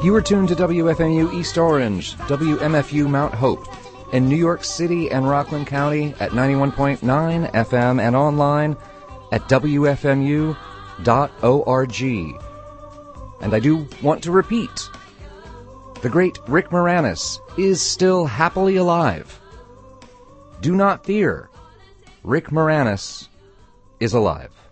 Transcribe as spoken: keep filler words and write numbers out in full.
You are tuned to W F M U East Orange, W M F U Mount Hope, in New York City and Rockland County at ninety-one point nine F M and online at W F M U dot org. And I do want to repeat, the great Rick Moranis is still happily alive. Do not fear, Rick Moranis is alive.